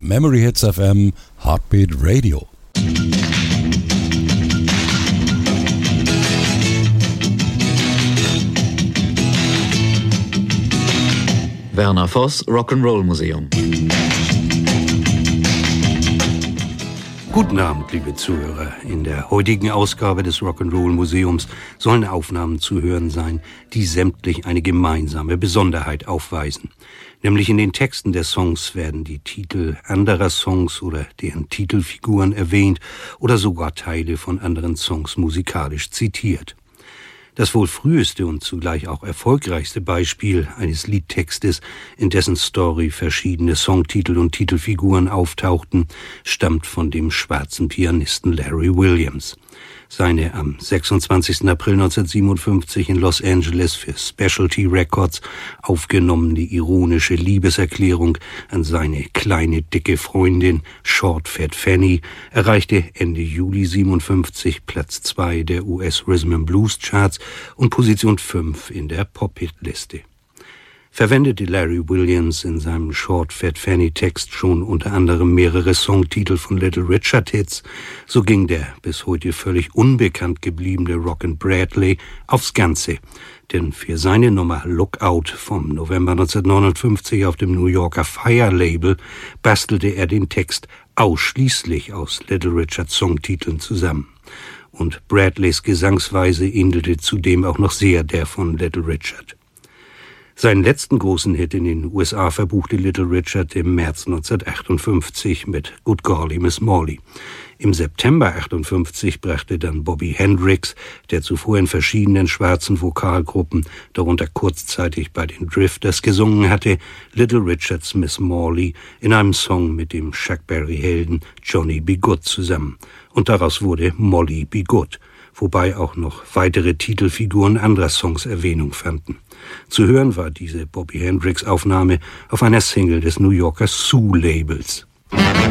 Memory Hits FM, Heartbeat Radio. Werner Voss, Rock'n'Roll Museum. Guten Abend, liebe Zuhörer. In der heutigen Ausgabe des Rock'n'Roll Museums sollen Aufnahmen zu hören sein, die sämtlich eine gemeinsame Besonderheit aufweisen. Nämlich in den Texten der Songs werden die Titel anderer Songs oder deren Titelfiguren erwähnt oder sogar Teile von anderen Songs musikalisch zitiert. Das wohl früheste und zugleich auch erfolgreichste Beispiel eines Liedtextes, in dessen Story verschiedene Songtitel und Titelfiguren auftauchten, stammt von dem schwarzen Pianisten Larry Williams. Seine am 26. April 1957 in Los Angeles für Specialty Records aufgenommene ironische Liebeserklärung an seine kleine, dicke Freundin Short Fat Fanny erreichte Ende Juli 57 Platz 2 der US Rhythm and Blues Charts und Position 5 in der Pop-Hit-Liste. Verwendete Larry Williams in seinem Short Fat Fanny Text schon unter anderem mehrere Songtitel von Little Richard Hits, so ging der bis heute völlig unbekannt gebliebene Rockin' Bradley aufs Ganze. Denn für seine Nummer Lookout vom November 1959 auf dem New Yorker Fire Label bastelte er den Text ausschließlich aus Little Richards Songtiteln zusammen. Und Bradleys Gesangsweise ähnelte zudem auch noch sehr der von Little Richard. Seinen letzten großen Hit in den USA verbuchte Little Richard im März 1958 mit Good Golly Miss Molly. Im September 1958 brachte dann Bobby Hendricks, der zuvor in verschiedenen schwarzen Vokalgruppen, darunter kurzzeitig bei den Drifters, gesungen hatte, Little Richards Miss Molly in einem Song mit dem Chuck Berry-Helden Johnny B. Goode zusammen. Und daraus wurde Molly B. Good, wobei auch noch weitere Titelfiguren anderer Songs Erwähnung fanden. Zu hören war diese Bobby Hendricks Aufnahme auf einer Single des New Yorker Sue Labels.